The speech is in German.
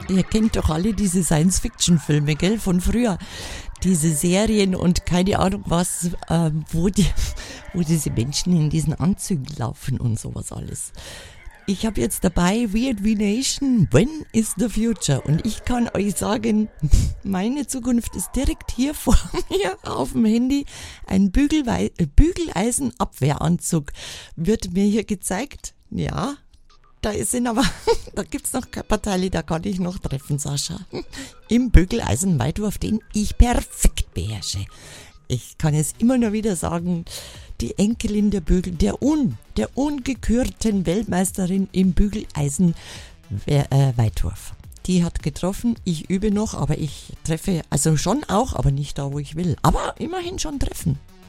Ihr kennt doch alle diese Science-Fiction-Filme, gell, von früher. Diese Serien und keine Ahnung was, wo diese Menschen in diesen Anzügen laufen und sowas alles. Ich habe jetzt dabei Weird V Nation, When is the Future? Und ich kann euch sagen, meine Zukunft ist direkt hier vor mir auf dem Handy. Ein Bügeleisenabwehranzug wird mir hier gezeigt. Ja, da gibt's noch Körperteile, da kann ich noch treffen, Sascha. Im Bügeleisenweitwurf, den ich perfekt beherrsche. Ich kann es immer nur wieder sagen, die Enkelin der ungekürten Weltmeisterin im Bügeleisen-Weitwurf. Die hat getroffen, ich übe noch, aber ich treffe, also schon auch, aber nicht da, wo ich will. Aber immerhin schon treffen.